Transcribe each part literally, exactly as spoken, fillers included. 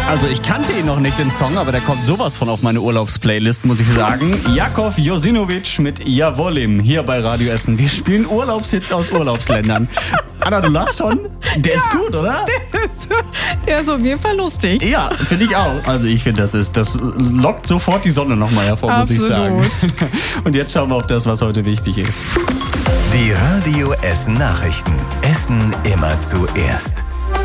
Also ich kannte ihn noch nicht, den Song, aber der kommt sowas von auf meine Urlaubsplaylist, muss ich sagen. Jakov Josinovic mit Javolim hier bei Radio Essen. Wir spielen Urlaubshits aus Urlaubsländern. Anna, du lachst schon? Der ja, ist gut, oder? Der ist, der ist auf jeden Fall lustig. Ja, finde ich auch. Also ich finde, das ist, das lockt sofort die Sonne nochmal hervor, Absolut. muss ich sagen. Und jetzt schauen wir auf das, was heute wichtig ist. Die Radio Essen Nachrichten. Essen immer zuerst.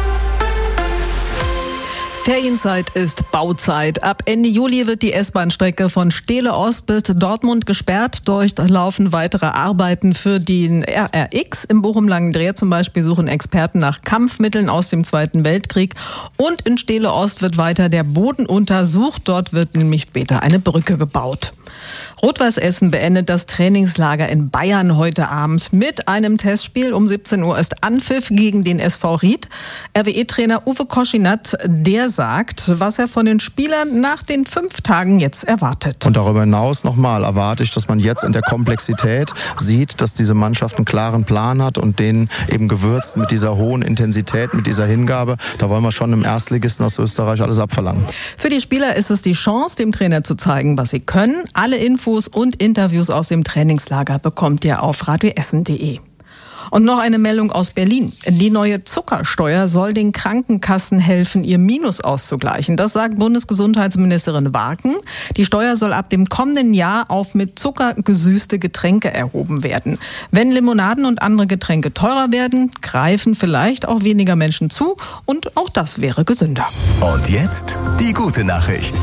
Ferienzeit ist Bauzeit. Ab Ende Juli wird die S-Bahn-Strecke von Steele Ost bis Dortmund gesperrt. Dort laufen weitere Arbeiten für den R R X. Im Bochum-Langendreher zum Beispiel suchen Experten nach Kampfmitteln aus dem Zweiten Weltkrieg. Und in Steele Ost wird weiter der Boden untersucht. Dort wird nämlich später eine Brücke gebaut. Rot-Weiß Essen beendet das Trainingslager in Bayern heute Abend mit einem Testspiel. Um siebzehn Uhr ist Anpfiff gegen den S V Ried. R W E-Trainer Uwe Koschinat, der sagt, was er von den Spielern nach den fünf Tagen jetzt erwartet. Und darüber hinaus nochmal erwarte ich, dass man jetzt in der Komplexität sieht, dass diese Mannschaft einen klaren Plan hat und den eben gewürzt mit dieser hohen Intensität, mit dieser Hingabe. Da wollen wir schon im Erstligisten aus Österreich alles abverlangen. Für die Spieler ist es die Chance, dem Trainer zu zeigen, was sie können. Alle Infos und Interviews aus dem Trainingslager bekommt ihr auf radioessen punkt de. Und noch eine Meldung aus Berlin. Die neue Zuckersteuer soll den Krankenkassen helfen, ihr Minus auszugleichen. Das sagt Bundesgesundheitsministerin Warken. Die Steuer soll ab dem kommenden Jahr auf mit Zucker gesüßte Getränke erhoben werden. Wenn Limonaden und andere Getränke teurer werden, greifen vielleicht auch weniger Menschen zu. Und auch das wäre gesünder. Und jetzt die gute Nachricht.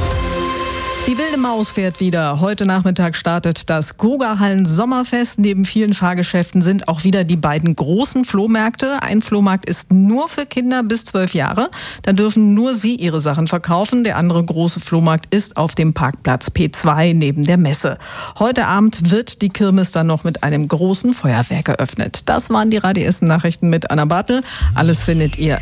Die wilde Maus fährt wieder. Heute Nachmittag startet das Gogahallen Sommerfest. Neben vielen Fahrgeschäften sind auch wieder die beiden großen Flohmärkte. Ein Flohmarkt ist nur für Kinder bis zwölf Jahre. Da dürfen nur sie ihre Sachen verkaufen. Der andere große Flohmarkt ist auf dem Parkplatz P zwei neben der Messe. Heute Abend wird die Kirmes dann noch mit einem großen Feuerwerk eröffnet. Das waren die Radio Essen Nachrichten mit Anna Bartel. Alles findet ihr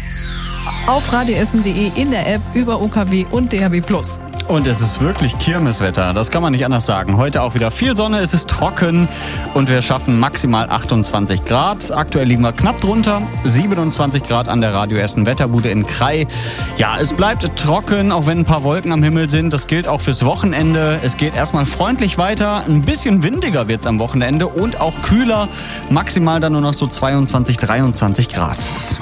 auf radioessen punkt de, in der App, über O K W und D A B plus. Und es ist wirklich Kirmeswetter, das kann man nicht anders sagen. Heute auch wieder viel Sonne, es ist trocken und wir schaffen maximal achtundzwanzig Grad. Aktuell liegen wir knapp drunter, siebenundzwanzig Grad an der Radio Essen Wetterbude in Krai. Ja, es bleibt trocken, auch wenn ein paar Wolken am Himmel sind. Das gilt auch fürs Wochenende. Es geht erstmal freundlich weiter. Ein bisschen windiger wird's am Wochenende und auch kühler. Maximal dann nur noch so zweiundzwanzig, dreiundzwanzig Grad.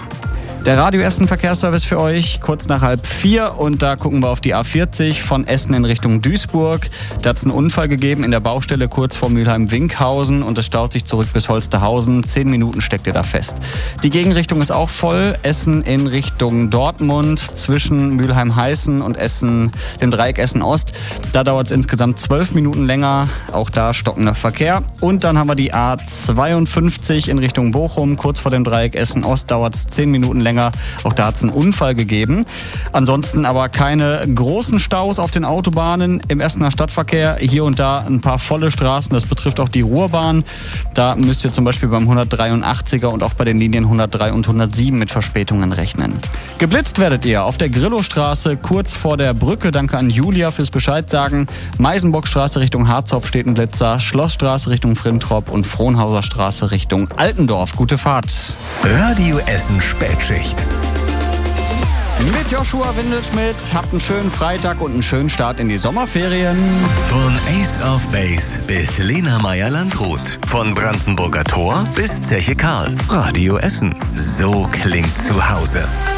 Der Radio Essen Verkehrsservice für euch, kurz nach halb vier, und da gucken wir auf die A vierzig von Essen in Richtung Duisburg. Da hat es einen Unfall gegeben in der Baustelle kurz vor Mülheim-Winkhausen und es staut sich zurück bis Holsterhausen. Zehn Minuten steckt ihr da fest. Die Gegenrichtung ist auch voll. Essen in Richtung Dortmund zwischen Mülheim-Heißen und Essen, dem Dreieck Essen-Ost. Da dauert es insgesamt zwölf Minuten länger. Auch da stockender Verkehr. Und dann haben wir die A zweiundfünfzig in Richtung Bochum. Kurz vor dem Dreieck Essen-Ost dauert es zehn Minuten länger. Auch da hat es einen Unfall gegeben. Ansonsten aber keine großen Staus auf den Autobahnen im Essener Stadtverkehr. Hier und da ein paar volle Straßen. Das betrifft auch die Ruhrbahn. Da müsst ihr zum Beispiel beim hundertdreiundachtziger und auch bei den Linien hundertdrei und hundertsieben mit Verspätungen rechnen. Geblitzt werdet ihr auf der Grillowstraße kurz vor der Brücke. Danke an Julia fürs Bescheid sagen. Meisenbockstraße Richtung Harzopf steht ein Blitzer. Schlossstraße Richtung Frintrop und Frohnhauser Straße Richtung Altendorf. Gute Fahrt. Radio Essen Spätschicht. Mit Joshua Windelschmidt. Habt einen schönen Freitag und einen schönen Start in die Sommerferien. Von Ace of Base bis Lena Meyer-Landrut. Von Brandenburger Tor bis Zeche Karl. Radio Essen. So klingt zu Hause.